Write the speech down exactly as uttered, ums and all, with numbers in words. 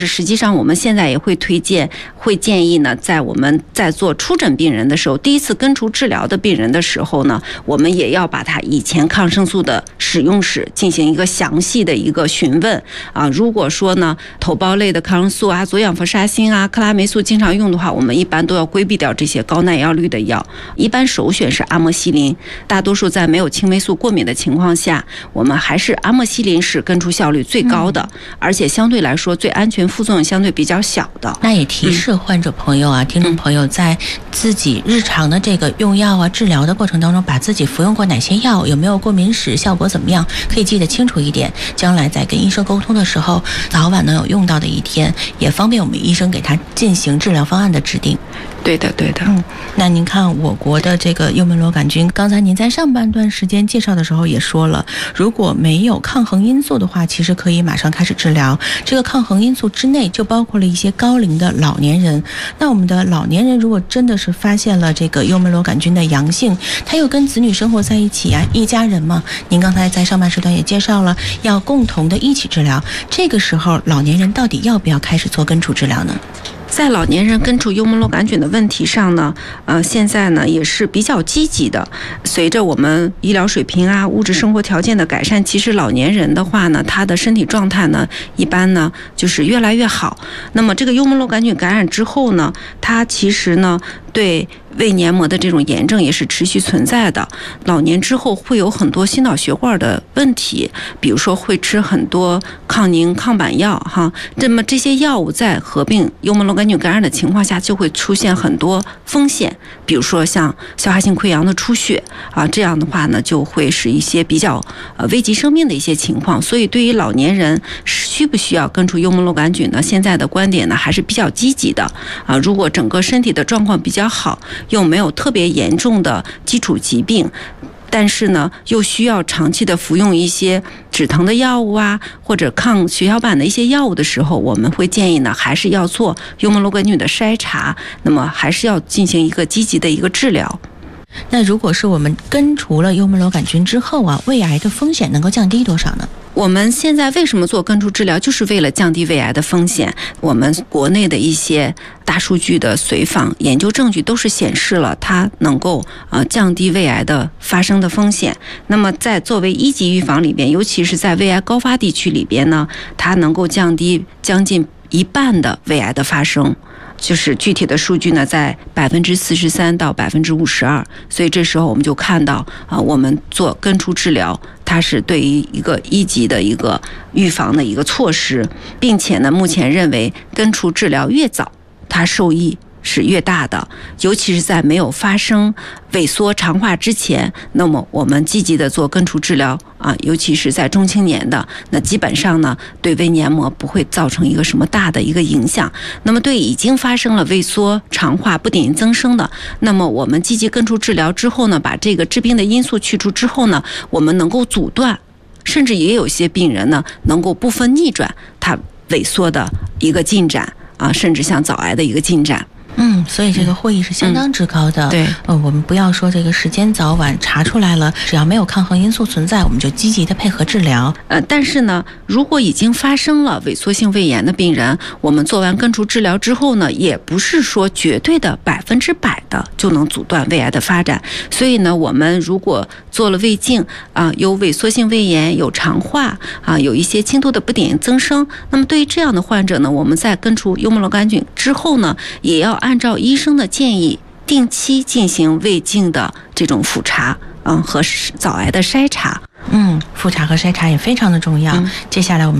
实际上我们现在也会推荐会建议呢，在我们在做初诊病人的时候，第一次根除治疗的病人的时候呢，我们也要把他以前抗生素的使用史进行一个详细的一个询问啊。如果说呢头孢类的抗生素啊、左氧氟沙星啊、克拉霉素经常用的话，我们一般都要规避掉这些高耐药率的药，一般首选是阿莫西林。大多数在没有青霉素过敏的情况下，我们还是阿莫西林是根除效率最高的，而且相对来说最安全、副作用相对比较小的。 那也提示患者朋友啊、嗯、听众朋友，在自己日常的这个用药啊、治疗的过程当中，把自己服用过哪些药，有没有过敏史，效果怎么样，可以记得清楚一点，将来在跟医生沟通的时候，早晚能有用到的一天，也方便我们医生给他进行治疗方案的制定。 对的对的。 嗯，那您看我国的这个幽门螺杆菌，刚才您在上半段时间介绍的时候也说了，如果没有抗衡因素的话，其实可以马上开始治疗。这个抗衡因素之内就包括了一些高龄的老年人。那我们的老年人如果真的是发现了这个幽门螺杆菌的阳性，他又跟子女生活在一起啊，一家人嘛，您刚才在上半时段也介绍了，要共同的一起治疗。这个时候老年人到底要不要开始做根除治疗呢？ 在老年人根除幽门螺杆菌的问题上呢，呃，现在呢也是比较积极的。随着我们医疗水平啊、物质生活条件的改善，其实老年人的话呢，他的身体状态呢，一般呢就是越来越好。那么这个幽门螺杆菌感染之后呢，它其实呢对胃黏膜的这种炎症也是持续存在的。老年之后会有很多心脑血管的问题，比如说会吃很多抗凝抗板药哈。那么这些药物在合并幽门螺杆菌感染的情况下，就会出现很多风险，比如说像消化性溃疡的出血啊，这样的话呢就会是一些比较呃危及生命的一些情况。所以对于老年人需不需要根除幽门螺杆菌呢，现在的观点呢还是比较积极的啊。如果整个身体的状况比较好，又没有特别严重的基础疾病，但是呢又需要长期的服用一些止疼的药物啊，或者抗血小板的一些药物的时候，我们会建议呢还是要做幽门螺杆菌的筛查，那么还是要进行一个积极的一个治疗。 那如果是我们根除了幽门螺杆菌之后啊，胃癌的风险能够降低多少呢？ 我们现在为什么做根除治疗，就是为了降低胃癌的风险。我们国内的一些大数据的随访研究证据都是显示了它能够呃降低胃癌的发生的风险。那么在作为一级预防里边，尤其是在胃癌高发地区里边呢，它能够降低将近一半的胃癌的发生。就是具体的数据呢，在百分之四十三到百分之五十二，所以这时候我们就看到啊、呃，我们做根除治疗，它是对于一个一级的一个预防的一个措施，并且呢，目前认为根除治疗越早，它受益是越大的，尤其是在没有发生萎缩肠化之前，那么我们积极的做根除治疗啊，尤其是在中青年的，那基本上呢，对胃黏膜不会造成一个什么大的一个影响。那么对已经发生了萎缩肠化不点因增生的，那么我们积极根除治疗之后呢，把这个致病的因素去除之后呢，我们能够阻断，甚至也有些病人呢，能够部分逆转它萎缩的一个进展啊，甚至像早癌的一个进展。 嗯，所以这个获益是相当之高的。 嗯、对， 呃，我们不要说这个时间早晚查出来了，只要没有抗衡因素存在，我们就积极的配合治疗。 呃，但是呢，如果已经发生了萎缩性胃炎的病人，我们做完根除治疗之后呢，也不是说绝对的百分之百的就能阻断胃癌的发展。所以呢，我们如果做了胃镜啊、呃，有萎缩性胃炎，有肠化啊、呃，有一些轻度的不点因增生，那么对于这样的患者呢，我们在根除幽门螺杆菌之后呢，也要按照医生的建议，定期进行胃镜的这种复查，嗯，和早癌的筛查。 嗯，复查和筛查也非常的重要。嗯、接下来我们。